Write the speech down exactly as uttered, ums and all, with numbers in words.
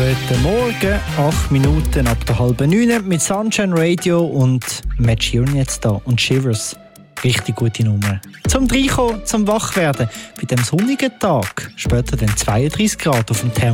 Guten Morgen, acht Minuten ab der halben neun mit Sunshine Radio und Matt Sheeran jetzt da und Shivers. Richtig gute Nummer. Zum Reinkommen, zum Wachwerden bei dem sonnigen Tag. Später dann zweiunddreißig Grad auf dem Thermometer.